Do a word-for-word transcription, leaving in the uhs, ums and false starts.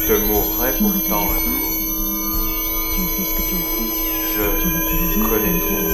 Je mourrai Tu n'aurais pas pourtant dû un croire. jour. Tu as fait ce que tu as fait. Tu aurais pu Je raisonner connais comme tout.